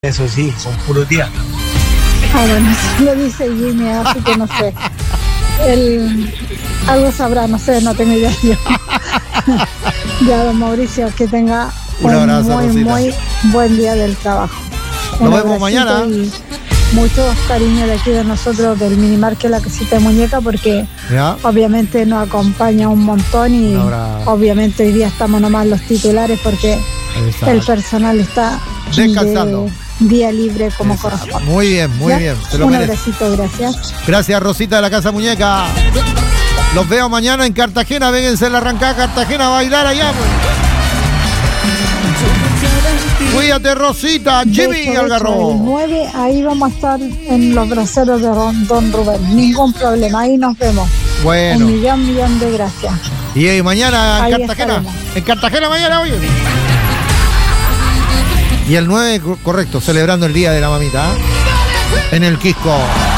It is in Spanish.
Eso sí, son puros días. Bueno, eso lo dice Jimmy, así que no sé. Él algo sabrá, no sé, no tengo idea yo. Ya, don Mauricio, que tenga un abrazo, muy buen día del trabajo. Nos vemos mañana. Y muchos cariños de aquí de nosotros, del Minimarket La Casita de Muñeca, porque ¿ya? Obviamente nos acompaña un montón y obviamente hoy día estamos nomás los titulares porque el personal está descansando. Día libre como corresponde. Muy bien, muy bien. Un abracito, gracias. Gracias, Rosita de la Casa Muñeca. Los veo mañana en Cartagena. Vénganse en la arrancada Cartagena a bailar allá. Cuídate, Rosita. Jimmy Algarro. El 9, ahí vamos a estar en los braceros de Don Rubén. Ningún problema, ahí nos vemos. Bueno. Un millón de gracias. Y mañana en Cartagena. Estaremos. En Cartagena mañana, oye. Y el 9, correcto, celebrando el Día de la Mamita, ¿eh? En el Quisco.